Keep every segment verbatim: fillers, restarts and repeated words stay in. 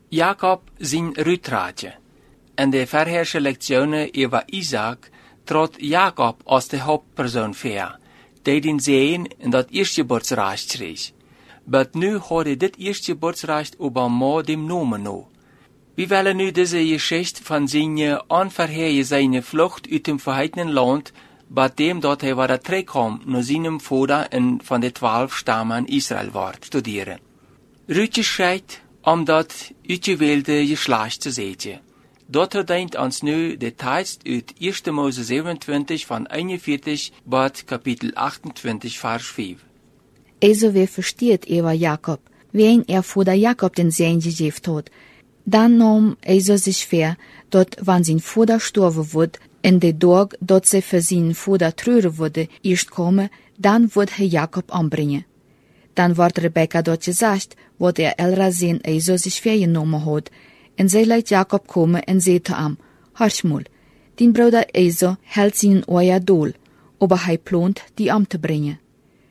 Jakob zijn Rütraatje. En de vorherige Lektionen über Isaac trat Jakob als de Hauptperson vor, die den Sehen in dat Erstgeburtsrecht kreeg. Maar nu had hij dit Erstgeburtsrecht über Ma dem Nomen no. Wir wollen nu diese Geschichte von seiner unverheerige seine Flucht uit dem verheitenen Land, bei dem dort er wieder terugkwam, nach seinem Vater in von den zwölf Stammen Israel war, studieren. Rütje schreibt, um dat uitgewählte Geschlecht zu sehen. Dort verdient uns nu de Text uit eerste Mose zevenentwintig van eenenveertig bis Kapitel achtentwintig, Vers vijf. Also wer versteht über Jakob, wen er Vater Jakob den Sehen gegeben hat. Dann nahm also sich vor, dort wann sein Vater sterben wird, in de Tag, dort sie für seinen Vater trauern würde, erst kommen, dann wird er Jakob anbringen. Dann wird Rebekka dort gesagt, wo der ältere Sohn also sich vorgenommen hat, und sie lässt Jakob kommen und sagte ihm, hörst mal, dein Bruder also hält seinen Ohr dohl, aber er plant, die umzubringen.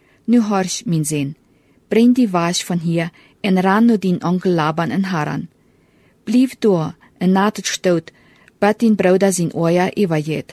Nu hörst, mein Sohn, bring die Wasch von hier und ran nur den Onkel Laban in Haran. Blieb da und natet stout, bet dein Bruder sein Ohr übergeht.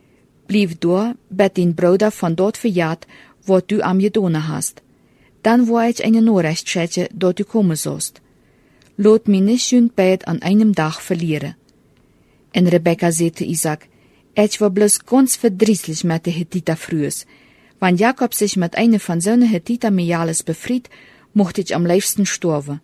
Blieb da, bet dein Bruder von dort verjagt, wo du am gedonen hast. Dann wo ich eine Nachricht schätze, dort du kommen sollst. Lot mich nicht schön bald an einem Tag verlieren. Und Rebekka sagte Isaac, ich war bloß ganz verdrießlich mit der Hethiter frühes. Wenn Jakob sich mit einer von seinen Hethiter Mejales befried, mochte ich am liebsten sterben.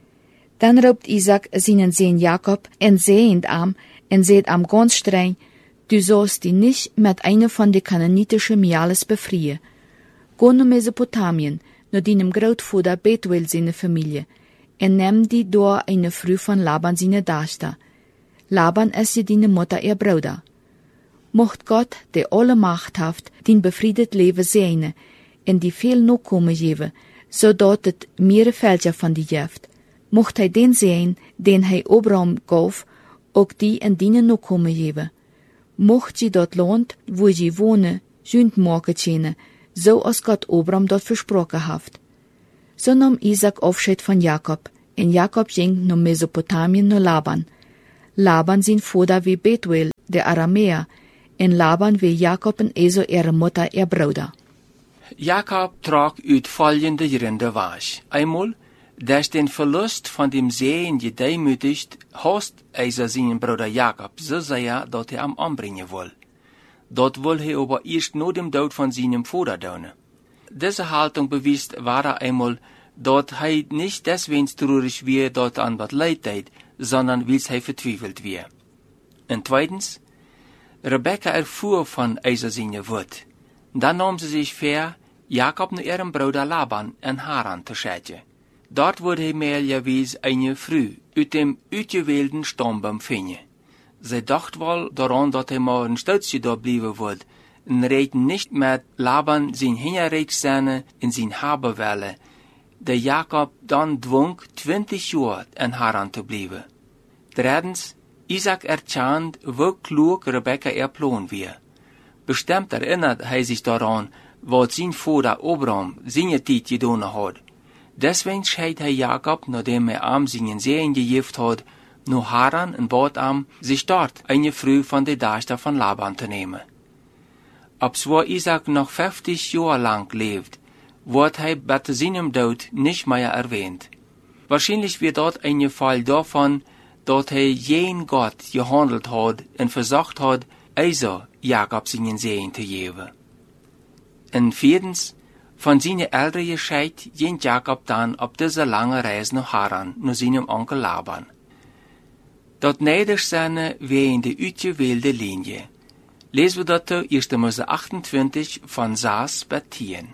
Dann raubt Isaac seinen Sohn Jakob und sehend am und seht am ganz streng, du sollst die nicht mit einer von den kananitischen Mejales befriehen. Geh nach Mesopotamien, nur deinem Großvater Betuel seine Familie, und nimm die da eine Frau von Laban seine Tochter. Laban ist ja deine Mutter ihr Bruder. Mocht Gott, der alle Macht haft, den befriedet Leben sehne, und die viel Nachkommen geben, so dort het mehrere Fälscher von die Jeft. Mocht hij den sehen, den hij Abraham gaf, ook die in dienen Nachkommen geben. Mocht je dort Land, wo je wohnen, sünd maken tjene, so als Gott Abraham dort versprochen haft. So nahm Isaac Aufschied von Jakob, und Jakob ging nach Mesopotamien nach Laban. Laban sein Vater wie Betuel, der Aramäer, und Laban wie Jakob und Esau ihre Mutter, ihr Bruder. Jakob trug uit folgende Gründe was. Einmal, dass den Verlust von dem Sehen gedemütigt, hast Esau seinen Bruder Jakob so sehr, dass er am anbringen will. Dort will er aber erst nach dem Tod von seinem Vater tun. Diese Haltung bewies war er einmal, dass er nicht deswegen traurig war, dort an was Leid tat, sondern weil er vertwiefelt war. Und zweitens, Rebekka erfuhr von Esau seine Wut. Dann nahm sie sich vor, Jakob nach ihrem Bruder Laban in Haran zu schicken. Dort wurde er möglicherweise eine Frau aus dem ausgewählten Stammbaum finden. Sie dacht wohl daran, dass er mal ein Stützchen da bleiben wird, und reden nicht mit Laban sein Hinterrechtssehne in sein Haberwelle, der Jakob dann zwang, zwanzig Jahre in Haran zu bleiben. Drittens, Isaac erkannt, wie klug Rebekka ihr Plan war. Bestimmt erinnert er sich daran, was sein Vater Abraham seine Zeit getan hat. Deswegen scheit er Jakob, nachdem er am seinen Sehen gegeben hat, nach Haran und bat am, sich dort eine Frau von der Tochter von Laban zu nehmen. Obwohl Isaac noch fünfzig Jahre lang lebt, wird er bei seinem Tod nicht mehr erwähnt. Wahrscheinlich wird dort ein Fall davon, dass er jen Gott gehandelt hat und versucht hat, also Jakob seinen Sehen zu geben. Und viertens, von seiner älteren Gescheit ging Jakob dann auf diese lange Reise nach Haran, nach seinem Onkel Laban. Dort Niederseine wäre in der ausgewählte Linie. Lesen wir dazu erste Mose achtentwintig von sechs bis zehn.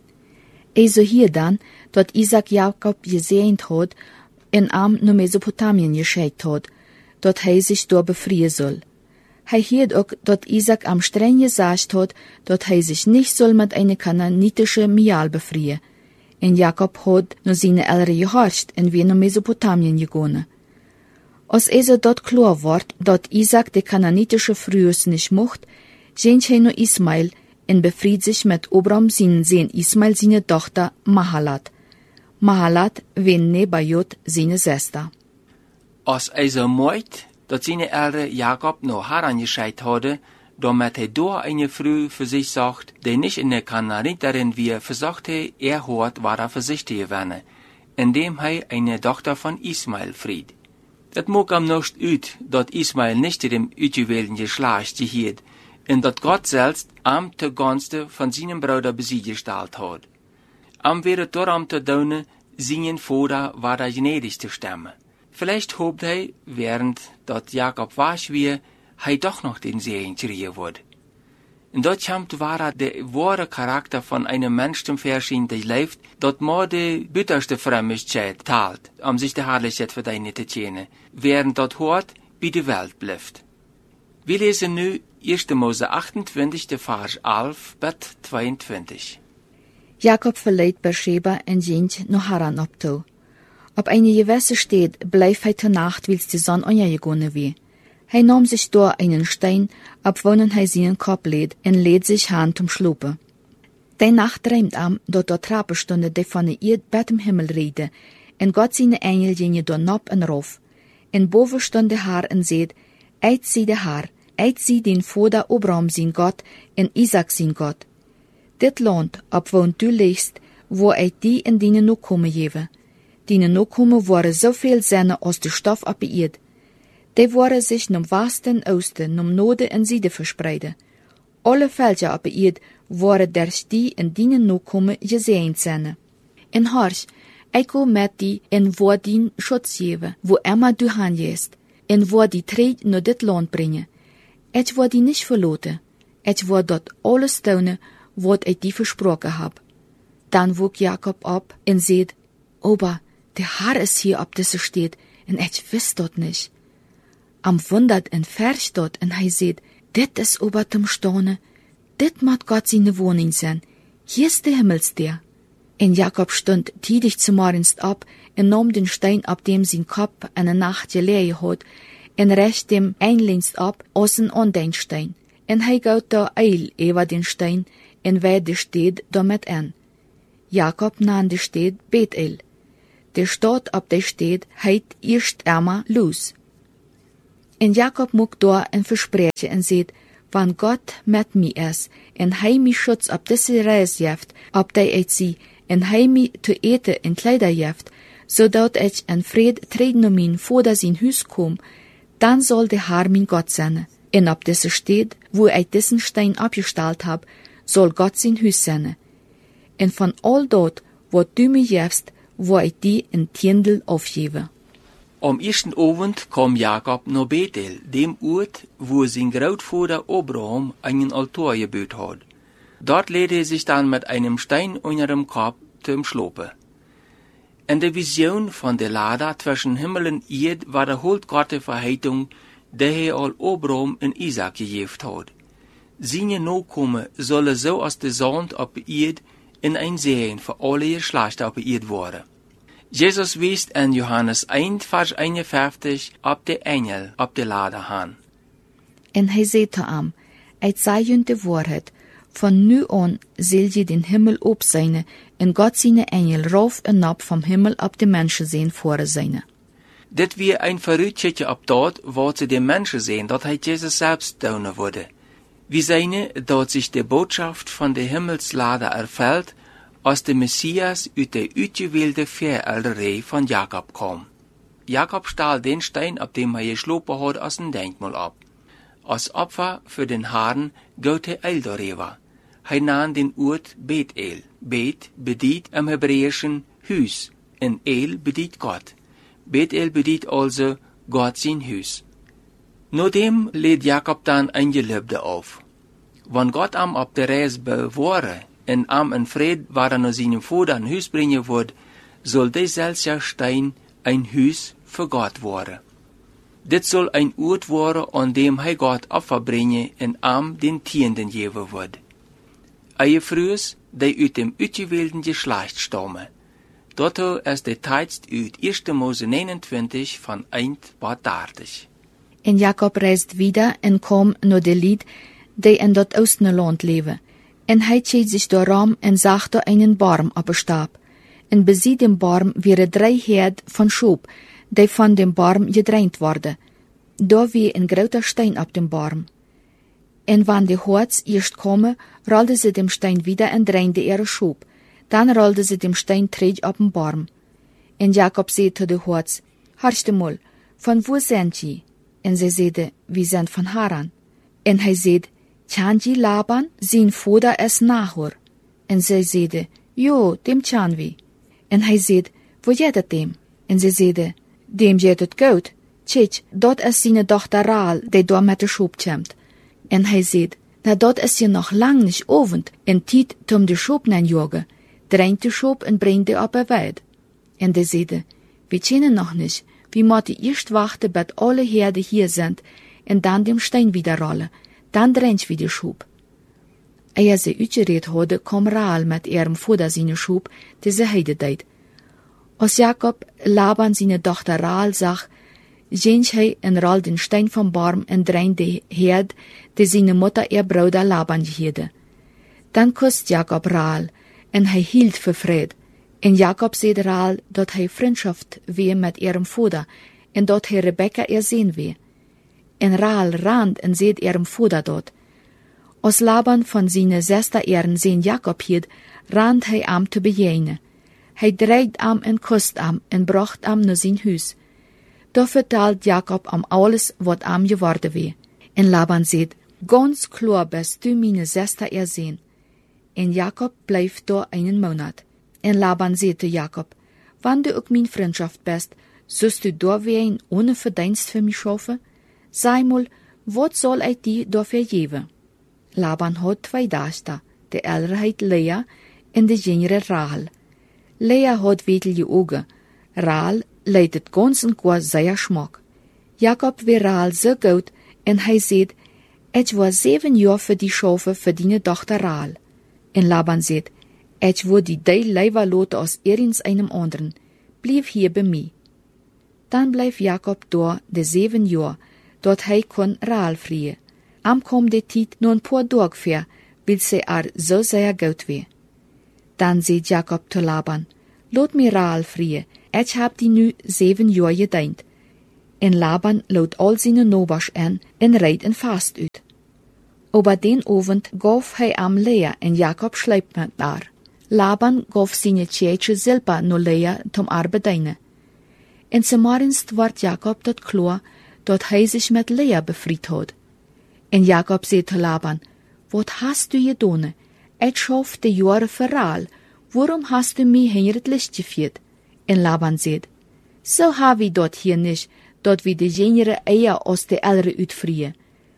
Also hier dann, dort Isaac Jakob gesehnt hat, in Am nach Mesopotamien geschickt hat, dort er sich dort befreien soll. Er hielt auch, dort Isaac am streng gesagt hat, dort er sich nicht soll mit einer kananitischen Mial befreien. Und Jakob hat nur seine Eltern gehorcht und wir nach Mesopotamien gegangen. Als es dort klar wird, dort Isaac die kananitische Frühes nicht mocht, ging er nach Ismael und befried sich mit Abraham seinen Sohn Ismael seine Tochter Mahalat. Mahalat wen Nebajot seine Schwester. Als hij zo moeit, dat zijn Eltern Jakob noch Haran gescheid hadden, damit hij door eine Früh für sich sagt, die nicht in der Kanariterin wie versucht hij, er hoort war er versichtig geworden, indem hij eine Tochter von Ismael fried. Dat mocht am noch uit, dat Ismael nicht zu dem uitgewählten Geschlecht gehielt, und dat Gott selbst am te gunste von seinem Bruder besiegestellt hat. Am wäre darum te doen, seinen Vater war der gnädigste Stimme. Vielleicht hofft hij, während dat Jakob wasch wie, hij doch noch den Segen kriegen wird. Und dort kommt war der wahre Charakter von einem Menschen verschieden, der lebt, dort more die bitterste Frömmigkeit teilt, um sich der Herrlichkeit für deine zu tjänen, während dort hört, wie die Welt bleibt. Wir lesen nu erster Mose achtentwintig, Vers elf bis zweiundzwanzig. Jakob verleiht Beersheba en ging nach Haran op toe. Op eine gewisse steht, bleef hij ter Nacht, wils die Sonne ondergegangen wie. Hij nam sich door einen Stein, ab wonnen hij seinen Kopf lädt, en lädt sich Hand zum Schlupen. Die Nacht träumt am, dort der Trappestunde, die von der Erd bet im Himmel rede, en Gott seine Engel gingen door nop en rauf. En boven stond de Haar en zeid, eit sie de Haar, eit sie den Vater Abraham sein Gott, en Isaac sein Gott. Dit land, ab woon du liegst, wo eit die en die Nachkommen geven. Die Nachkommen waren zoveel Zähne als de Stoff op de Erd. Die waren sich num Westen, Osten, num Norden en Süden verspreiden. Alle Völker op de Erd waren durch die en die Nachkommen gesehen zijn. En horch, ik wil met die en wo die Schutz geven, wo immer du hangehst, en wo die Tried naar dit land brengen. Ik wil die nicht verloten. Ik wil dat alles tonen, wat ik die versproken heb. Dan woog Jakob op en zei, Opa, der Haar is hier op deze steed, en ik wist dat niet. Am wundert en vercht dat, en hij zei, dit is ober zum Staunen, dit moet Gott seine Wohnung sein, hier ist der Himmelsdeer. En Jakob stund tidig zu morgens op, en nam den Stein, op dem sein Kopf eine Nacht gelegen had, en recht dem einlinst op, außen an den Stein. En hij gaut da eil über den Stein, en wij de steed damit an. Jakob nahm de steed Bethel. Der Stadt op de steed heit eerst Emma Luz. En Jakob mocht door en versprechen en zei, wann Gott met mij is, en hij mij schutz op deze reis jeft, op die ik zie, en hij mij te eten en kleider jeft, zodat ik in vrede treden om mijn vader zijn huis kom, dan zal de Haar mijn God zijn. En op deze steed, wo ik diesen Stein opgesteld heb, zal God zijn huis zijn. En van al dat, wat du mij jeft, wo ik die een tiendel afgeven. Am ersten Abend kam Jakob nach Bethel, dem Ort, wo sein Großvater Abraham einen Altar gebaut hat. Dort legte er sich dann mit einem Stein unter dem Kopf zum Schlafen. In der Vision von der Lade zwischen Himmel und Erd war der Gott Verheißung, der er all Abraham und Isaac gegeben hat. Seine Nachkommen sollen so als der Sand auf der Erd in ein Segen für alle Geschlechter auf der Erd werden. Jesus wies in Johannes eins, Vers einundvierzig, ob der Engel op de Lade han. En hij zei te hem, ik zei je de waarheid, van nu aan zal je den Himmel opzijnen, en God zijn Engel rauf en op vom Himmel op de mensen zijn voor zijn. Dit weer een vooruitzichtje op dat, wat ze de mensen zijn, dat hij Jesus selbst doen würde. Wir sehen, dat sich die Botschaft von der Himmelslade erfüllt, als der Messias uit der uitgewählte Verälterei von Jakob kam. Jakob stahl den Stein, auf dem er geschlopen hat, aus dem Denkmal ab. Als Opfer für den Herrn geht er El darüber. Er nahm den Ort Bethel. Bet bedeutet im Hebräischen Hus, und El bedeutet Gott. Bethel bedeutet also Gott sein Hus. Nachdem lädt Jakob dann ein Gelübde auf. Wenn Gott am auf der Reise bewahre, en am en Fried waar er naar zijn vader een huis brengen wordt, zal dezelfde Stein een huis voor God worden. Dit zal een oord worden aan dem hij God offer brengen en am den Tienden geven wordt. Eie Frühs, die uit dem uitgewählten Geschlecht stammen. Dato is de tijd uit eerste Mose negenentwintig van eind bis dertig. En Jakob reist wieder en kom naar de Lied, die in dat Oostenland leven. En hij tjeet zich daarom en zag daar einen Baum op een Stab. En bij dem Baum waren drei Herd van Schop, die von dem Baum gedreht worden. Da wie ein großer Stein auf dem Baum. Und wenn die Horts erst kommen, rollte sie dem Stein wieder und drehte ihre Schub. Dann rollte sie dem Stein träg auf den Baum. Und Jakob sagte zu den Horts, horchte mal, von wo sind sie? Und sie sagte, wir sind von Haran. Und er sagte, kann sie Laban, sein Vater es Nahor? Und sie sagte, jo, dem kann wir. Und er sagte, wo geht es dem? Und sie sagte, dem geht es gut. Tschitsch, dort ist seine Tochter Raal, die dort mit der Schub kommt. Und er sagte, na dort ist ja noch lang nicht Abend, und Tiet tum de Schub nein Joge, dreht die Schub und bringt die auf der Weid. Und er sagte, wir kennen noch nicht, wir müssen erst warten, bis alle Herde hier sind, und dann dem Stein wieder rollen, dann dreht wir die Schub. Ehe sie uitgereed hadden, kwam Raal met ihrem Vater seine Schub, die sie heide deed. Als Jakob Laban seine Tochter Raal zag, ging hij en roll den Stein vom Baum en drein de Herd, die seine Mutter ihr Bruder Laban gehiede. Dann kusst Jakob Raal, en hij hielt für Fred. En Jakob seht Raal, dat hij Freundschaft wie mit ihrem Vater, en dat hij Rebekka ihr sehen wie. En Raal rand en seht ihrem Vater dort. Als Laban von seine Schwester ihren Sehn Jakob hielt, rand hij am te bejene. Hij dreigt am en kusst am en bracht am naar zijn huis. Da vertelt Jakob am alles, wat am geworden wie. En Laban seht, ganz klar bist du meine Schwester ersehen. En Jakob bleibt da einen Monat. En Laban seht zu Jakob, wann du auch mein Freundschaft bist, sollst du da wein ohne Verdienst für mich schaffen? Sei mal, wat soll ich dir dafür geben? Laban hat zwei Töchter, die ältere heißt Lea und die jüngere Rahel. Lea hat wedelige Augen, Rahel leidet ganz und gar sehr Schmack. Jakob wie Rahel so gut, und er sagt, ich war sieben Jahre für die Schafe für deine Tochter Rahel. Und Laban sagt, ich will die drei Leiber loten aus irgends einem anderen, blieb hier bei mir. Dann bleib Jakob da de sieben Jahre, dort er kon Rahel frie. Am kom de Tiet nur ein paar Tage für, weil sie ar so sehr gut wie. Dann sagt Jakob zu Laban, lot mir Rahel frie, ich hab die nu sieben Jahre gedient. En Laban lot all seine Nobers an en reid en fast uit. Aber den Abend gaf hij am Lea en Jakob schleipt met haar. Laban gaf seine Tjeetje Zilpa no Lea zum Arbeiten. En ze morgens werd Jakob tot klar, dat hij sich met Lea befried had. En Jakob zei te Laban, wat hast du gedaan? Ik schaf de jaren verhaal, waarom hast du mij hier het licht gevierd? En Laban zei, so hab ich dort hier nicht, dat wir de jüngere Eier aus de ältere uitvrieën.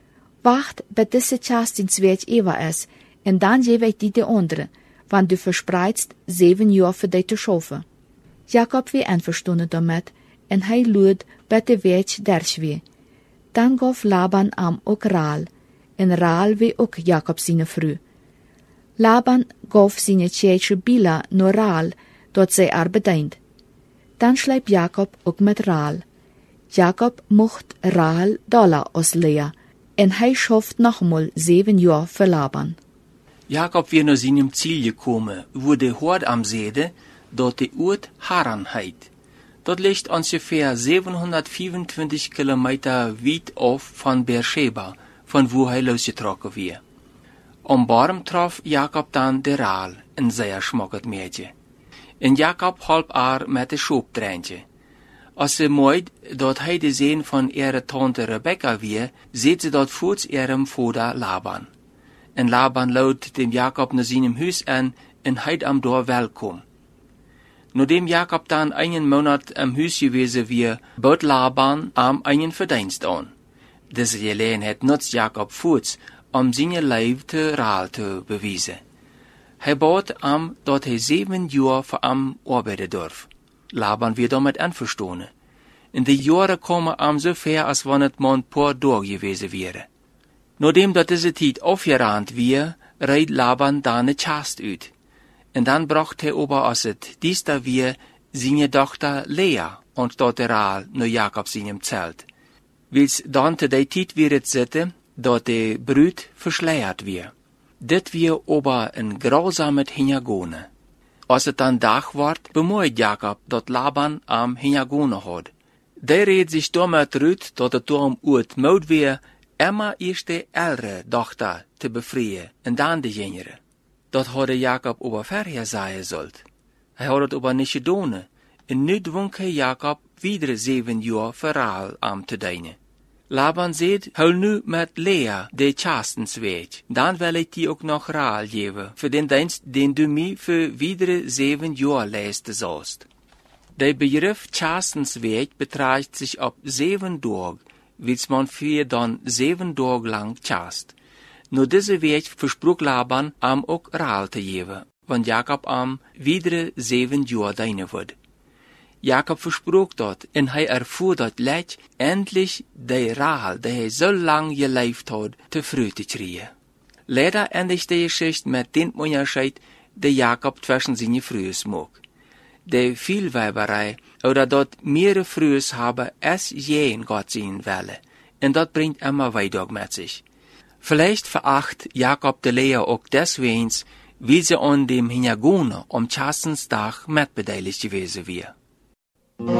Wacht, bis diese Chast in Zweig Eva ist, en dann gebe ich die de andere, wann du verspreidst sieben Jahre für dich zu schaffen. Jakob wie einverstanden damit, en hij lud bij de weg dersch wie. Dann gaf Laban am ook Raal, en Raal wie ook Jakob seine Frau. Laban gaf seine Tjeetje Bila no Raal, dat zij arbeidend. Dann schleibt Jakob ook met Raal. Jakob mocht Raal dollar aus Lea, en hij schafft nochmal sieben Jahre für Laban. Jakob weer naar zijn Ziel gekomen, wo de Hort am Seede, dort de Ort Haran heit. Dat ligt ongeveer zevenhonderdvierentwintig kilometer weit af van Beersheba, van wo hij losgetrokken weer. Om Barm trof Jakob dan de Raal, een zeer schmokkend meisje. En Jakob halp haar met de schooptreintje. Als ze mooi dat hij de zeen van ihre tante Rebekka weer, ziet ze dat voets ihrem Vater Laban. En Laban luidt dem Jakob naar zijn huis aan en heit am door welkom. Nachdem Jakob dann einen Monat am Huis gewesen wie, bot Laban am einen Verdienst an. Diese Gelegenheit nutzt Jakob voort, um seine Leib te Raal te bewijzen. Hij bot am, dat hij zeven jaar voor am arbeiten durf. Laban wird damit einverstanden. In de Jahre kommen am so ver, als wann het man paar Tage gewesen wäre. Nachdem dat diese Zeit aufgerannt wir, reid Laban da ne Chast uit. En dan bracht hij ober als het diester weer seine Tochter Lea und dort Raal naar Jakob seinem Zelt. Wils dan te die tijd weer het zitten, dat de bruid verschleiert weer. Dit weer ober een grausamet Hinjagone. Als het dan dag wordt, bemoeit Jakob dat Laban am Hinjagone had. Der redet sich damit rüt, dass er darum uit moet weer, immer eerst de ältere Tochter te befreien en dan de jüngere. Dat hadde Jakob aber vorher sagen sollt. Hij had het aber nicht gedaan. En nu dwong hij Jakob wieder zeven jaar verhaal aan te dienen. Laban zegt, hou nu met Lea de chastensweg, dan wil ik die ook nog raal geven, voor den dienst den du mij voor wieder zeven jaar leisten zoust. Der Begriff Chastensweg betrachtet sich auf sieben Tage, wie man für dann sieben Tage lang chast. Nur diese Weg versprach Laban am auch Raal zu geben, wenn Jakob am wieder sieben Jahre dienen wird. Jakob versprach dort, und er erfuhr dort leicht, endlich der Raal, der er so lang gelebt hat, zu früh zu kriegen. Leider endigt die Geschichte mit dem Unterschied, der Jakob zwischen seinen Frühes mag. Die Vielweiberei oder dort mehrere Frühes haben, als jeden Gott sehen welle, und das bringt immer weiter mit sich. Vielleicht veracht Jakob de Lea auch deswegen, weil sie an dem Hintergrund am Chastensdag mitbeteiligt gewesen wäre.